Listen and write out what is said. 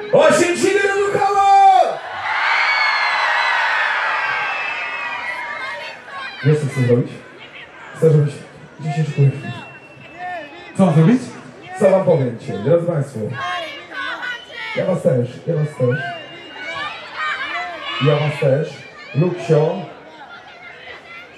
Oświęcimy Rukowo! Wiesz co chcę zrobić? Chcę zrobić dzisiejszy pływ. Co mam zrobić? Co wam powiem dzisiaj, drodzy Państwo? Ja was też. Luksio,